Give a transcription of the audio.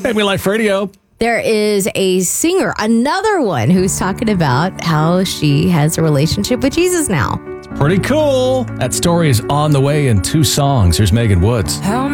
Family Life Radio. There is a singer, another one, who's talking about how she has a relationship with Jesus now. Pretty cool. That story is on the way in 2 songs. Here's Megan Woods. How